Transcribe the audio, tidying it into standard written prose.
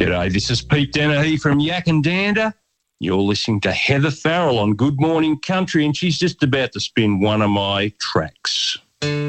G'day, this is Pete Dennehy from Yak and Dander. You're listening to Heather Farrell on Good Morning Country, and she's just about to spin one of my tracks.